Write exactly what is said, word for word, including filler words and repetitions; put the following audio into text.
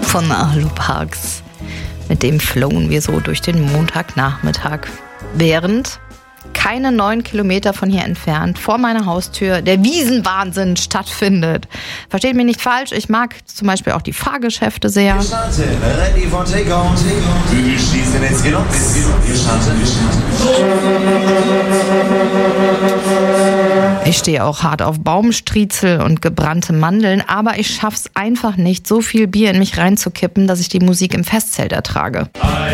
von Aluparks. Mit dem flowen wir so durch den Montagnachmittag. Während keine neun Kilometer von hier entfernt, vor meiner Haustür, der Wiesenwahnsinn stattfindet. Versteht mich nicht falsch, ich mag zum Beispiel auch die Fahrgeschäfte sehr. Wir starten, ready for take-off. Die schließen jetzt genutzt. Wir starten, wir starten. Ich stehe auch hart auf Baumstriezel und gebrannte Mandeln, aber ich schaff's einfach nicht, so viel Bier in mich reinzukippen, dass ich die Musik im Festzelt ertrage.